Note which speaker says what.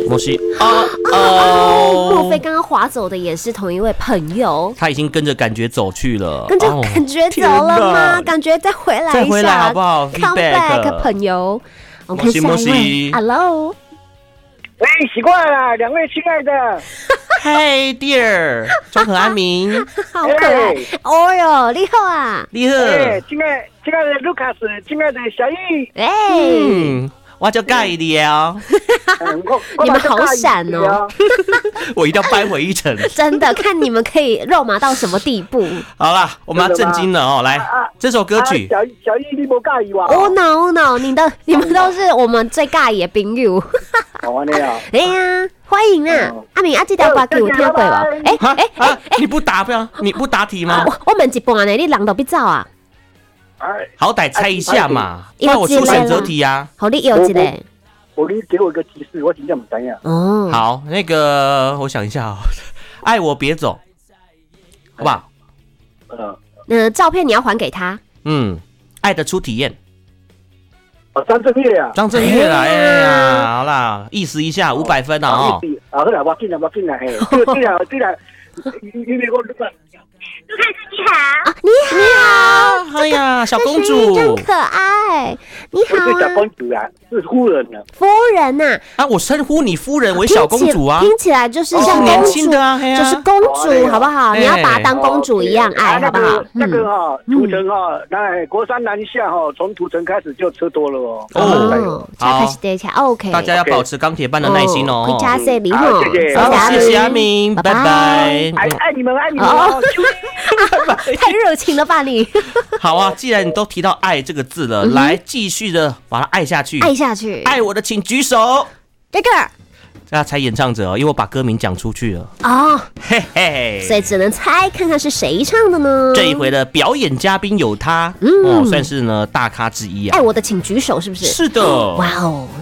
Speaker 1: 摩西
Speaker 2: 莫非刚刚划走的也是同一位朋友？
Speaker 1: 他已经跟着感觉走去了，
Speaker 2: 跟着感觉走了吗？感觉再回来一下，
Speaker 1: 再回来好不好
Speaker 2: ？Come back， 朋友。我们看下一位 ，Hello。
Speaker 3: 喂，习惯了，两位亲爱的。
Speaker 1: Hey dear， 中和安民，
Speaker 2: 好可爱。哦哟，你好啊，
Speaker 1: 你好。
Speaker 3: 亲爱的卢卡斯，亲爱的小
Speaker 2: 易。
Speaker 1: 我就介意你哦。
Speaker 2: 你们好闪哦！
Speaker 1: 我一定要扳回一城。
Speaker 2: 真的，看你们可以肉麻到什么地步。
Speaker 1: 好啦，我们要震惊了哦！来，这首歌曲。
Speaker 3: 小易，你不介意哇
Speaker 2: ？No，你们都是我们最介意的朋友。
Speaker 3: 好你啊！
Speaker 2: 哎呀，欢迎啊！阿明，这条歌曲有听过吧？
Speaker 1: 你不答题吗？
Speaker 2: 我问一半呢，你人都别走啊！
Speaker 1: 好歹猜一下嘛，那我出选择题啊。
Speaker 2: 好，你有一个。
Speaker 3: 你给我一个提示，我真正不知道。
Speaker 2: 哦，
Speaker 1: 好，那个我想一下哦，爱我别走，好不好？
Speaker 2: 照片你要还给他。
Speaker 1: 爱的初体验。
Speaker 3: 张震岳啊，
Speaker 1: 张震岳啦，哎呀，好啦，意思一下500分啊！
Speaker 3: 好啦，我进来，嘿，进来，因为我
Speaker 4: 卢卡斯你好，
Speaker 2: 你好，
Speaker 1: 哎呀，小公主
Speaker 2: 真可爱，你好
Speaker 3: 啊，小公主啊，是夫人啊，
Speaker 2: 夫人呐，
Speaker 1: 我称呼你夫人为小公主啊，
Speaker 2: 听起来就是像
Speaker 1: 年轻的啊，
Speaker 2: 就是公主，好不好？你要把她当公主一样爱，好不好？
Speaker 3: 那个土城来国山南下从土城开始就车多了
Speaker 2: 哦，才开始对起来 OK，
Speaker 1: 大家要保持钢铁般的耐心哦。
Speaker 2: 回家谢礼
Speaker 3: 哦，
Speaker 1: 谢谢阿明，拜拜，
Speaker 3: 爱你们哦。
Speaker 2: 太热情了吧你！
Speaker 1: 好啊，既然你都提到爱这个字了，来继续的把它爱下去，爱我的请举手。
Speaker 2: 这个
Speaker 1: 大家猜演唱者哦，因为我把歌名讲出去了嘿嘿，
Speaker 2: 所以只能猜看看是谁唱的呢？
Speaker 1: 这一回的表演嘉宾有他，算是呢大咖之一啊。
Speaker 2: 爱我的请举手，是不是？
Speaker 1: 是的。
Speaker 2: 哇哦，